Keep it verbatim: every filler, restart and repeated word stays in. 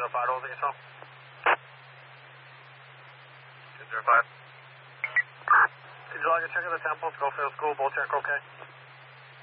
zero five, holding yourself. two zero five. Did you log a check of the temple, Schofield School, both check okay?